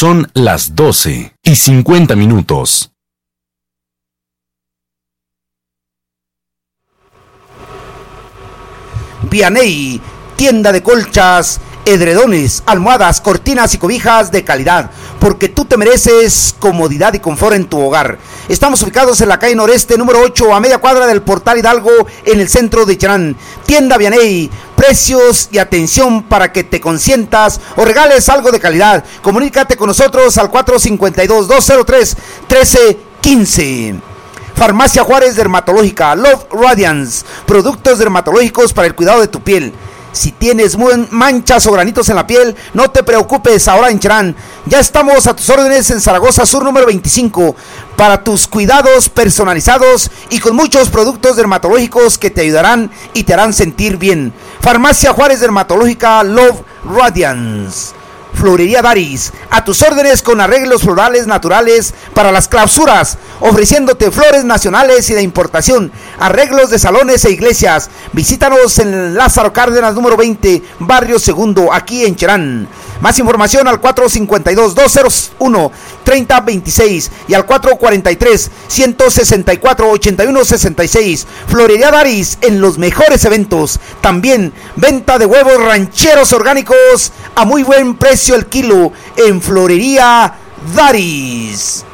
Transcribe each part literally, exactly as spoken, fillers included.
Son las doce y cincuenta minutos. Vianey, tienda de colchas, edredones, almohadas, cortinas y cobijas de calidad, porque tú te mereces comodidad y confort en tu hogar. Estamos ubicados en la calle Noreste, número ocho, a media cuadra del Portal Hidalgo, en el centro de Cherán. Tienda Vianey, precios y atención para que te consientas o regales algo de calidad. Comunícate con nosotros al cuatro cinco dos, dos cero tres, uno tres uno cinco. Farmacia Juárez Dermatológica, Love Radiance, productos dermatológicos para el cuidado de tu piel. Si tienes manchas o granitos en la piel, no te preocupes, ahora en Cherán. Ya estamos a tus órdenes en Zaragoza Sur número veinticinco para tus cuidados personalizados y con muchos productos dermatológicos que te ayudarán y te harán sentir bien. Farmacia Juárez Dermatológica, Love Radiance. Florería Daris, a tus órdenes con arreglos florales naturales para las clausuras, ofreciéndote flores nacionales y de importación, arreglos de salones e iglesias. Visítanos en Lázaro Cárdenas número veinte, Barrio Segundo, aquí en Cherán. Más información al cuatro cinco dos, dos cero uno, tres cero dos seis y al cuatro cuatro tres, uno seis cuatro, ocho uno seis seis. Florería Daris en los mejores eventos. También venta de huevos rancheros orgánicos a muy buen precio el kilo en Florería Daris.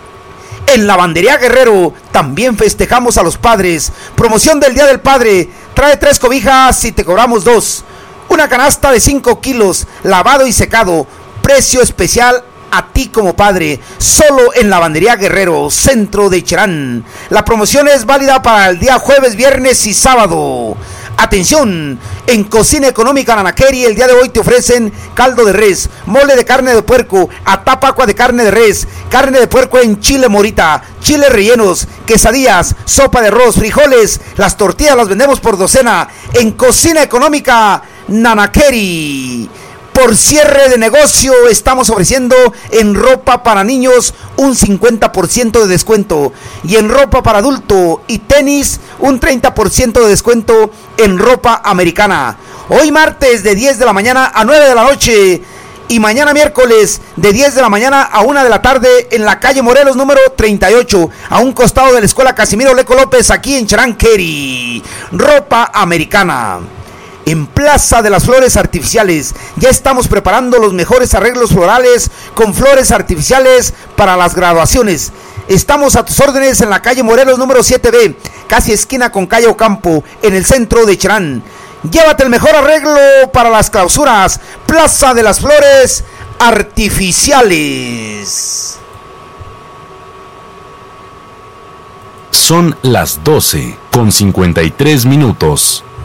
En Lavandería Guerrero también festejamos a los padres. Promoción del Día del Padre. Trae tres cobijas y te cobramos dos. Una canasta de cinco kilos, lavado y secado. Precio especial a ti como padre. Solo en Lavandería Guerrero, centro de Cherán. La promoción es válida para el día jueves, viernes y sábado. Atención, en Cocina Económica Nanaqueri el día de hoy te ofrecen caldo de res, mole de carne de puerco, atapacua de carne de res, carne de puerco en chile morita, chiles rellenos, quesadillas, sopa de arroz, frijoles. Las tortillas las vendemos por docena en Cocina Económica Nanaqueri. Por cierre de negocio estamos ofreciendo en ropa para niños un cincuenta por ciento de descuento y en ropa para adulto y tenis un treinta por ciento de descuento en ropa americana. Hoy martes de diez de la mañana a nueve de la noche y mañana miércoles de diez de la mañana a una de la tarde en la calle Morelos número treinta y ocho, a un costado de la escuela Casimiro Leco López, aquí en Charanqueri. Ropa americana. En Plaza de las Flores Artificiales ya estamos preparando los mejores arreglos florales con flores artificiales para las graduaciones. Estamos a tus órdenes en la calle Morelos número siete B, casi esquina con calle Ocampo, en el centro de Cherán. Llévate el mejor arreglo para las clausuras. Plaza de las Flores Artificiales. Son las doce con cincuenta y tres minutos.